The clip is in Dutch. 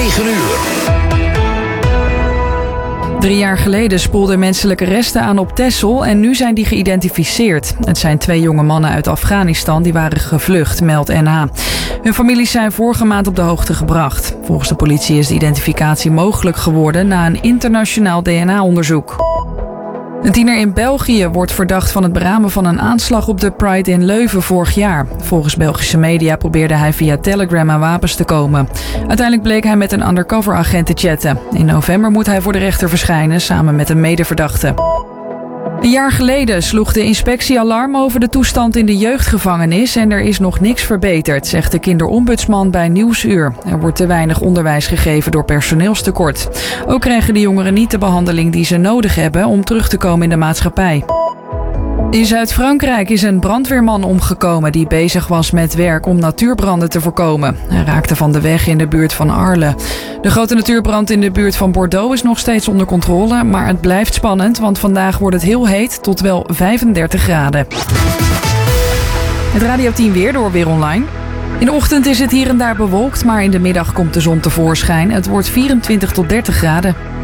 9 uur. 3 jaar geleden spoelden menselijke resten aan op Texel en nu zijn die geïdentificeerd. Het zijn 2 jonge mannen uit Afghanistan die waren gevlucht, meldt NH. Hun families zijn vorige maand op de hoogte gebracht. Volgens de politie is de identificatie mogelijk geworden na een internationaal DNA-onderzoek. Een tiener in België wordt verdacht van het beramen van een aanslag op de Pride in Leuven vorig jaar. Volgens Belgische media probeerde hij via Telegram aan wapens te komen. Uiteindelijk bleek hij met een undercover agent te chatten. In november moet hij voor de rechter verschijnen samen met een medeverdachte. Een jaar geleden sloeg de inspectie alarm over de toestand in de jeugdgevangenis en er is nog niks verbeterd, zegt de kinderombudsman bij Nieuwsuur. Er wordt te weinig onderwijs gegeven door personeelstekort. Ook krijgen de jongeren niet de behandeling die ze nodig hebben om terug te komen in de maatschappij. In Zuid-Frankrijk is een brandweerman omgekomen die bezig was met werk om natuurbranden te voorkomen. Hij raakte van de weg in de buurt van Arles. De grote natuurbrand in de buurt van Bordeaux is nog steeds onder controle, maar het blijft spannend, want vandaag wordt het heel heet tot wel 35 graden. Het Radio 10 weer door Weer Online. In de ochtend is het hier en daar bewolkt, maar in de middag komt de zon tevoorschijn. Het wordt 24 tot 30 graden.